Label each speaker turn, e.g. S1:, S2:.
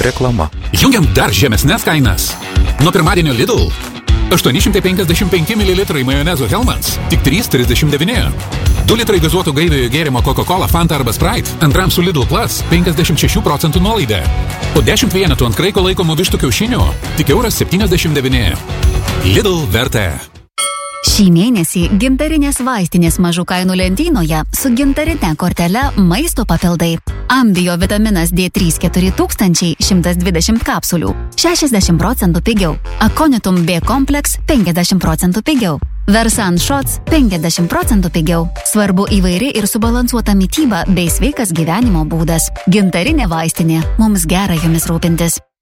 S1: Reklama.
S2: Jungiam dar žemesnės kainas. Nuo pirmadienio Lidl 855 ml majonezo Hellmann's tik 3,39. 2 litrai gazuotų gaiviojo gėrimo Coca-Cola, Fanta arba Sprite antram su Lidl Plus 56% nuolaida. O 10 vienetų ant kraiko laikomų vištų kiaušinių tik €1,79. Lidl vertė.
S3: Šį mėnesį gintarinės vaistinės mažų kainų lentynoje su gintarine kortele maisto papildai. Ambio vitaminas D3 4120 kapsulių 60% pigiau. Aconitum B kompleks 50% pigiau. Versan Shots 50% pigiau. Svarbu įvairi ir subalansuota mityba bei sveikas gyvenimo būdas. Gintarinė vaistinė. Mums gera jomis rūpintis.